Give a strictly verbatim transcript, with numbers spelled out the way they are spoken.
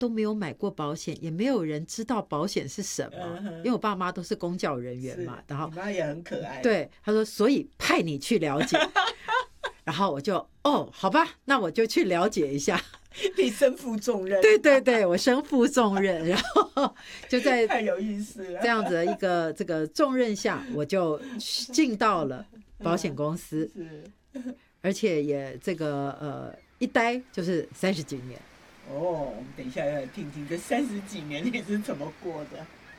都没有买过保险，也没有人知道保险是什么， 嗯、 因为我爸妈都是公教人员嘛，然后你妈也很可爱。 对，他说所以派你去了解，然后我就哦，好吧，那我就去了解一下。 你身负重任。 对对对，我身负重任，然后就在太有意思了。 这样子的一个这个重任下，我就进到了保险公司， 是， 而且也这个呃一待就是三十几年。 哦，我们等一下要来听听这三十几年你是怎么过的。